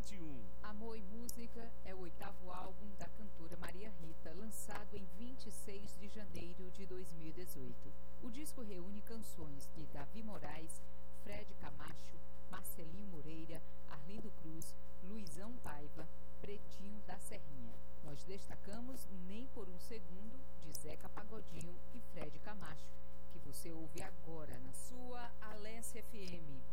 2021. Amor e Música é o 8º álbum da cantora Maria Rita, lançado em 26 de janeiro de 2018. O disco reúne canções de Davi Moraes, Fred Camacho, Marcelinho Moreira, Arlindo Cruz, Luizão Paiva, Pretinho da Serrinha. Nós destacamos Nem por um Segundo, de Zeca Pagodinho e Fred Camacho, que você ouve agora na sua Alesse FM.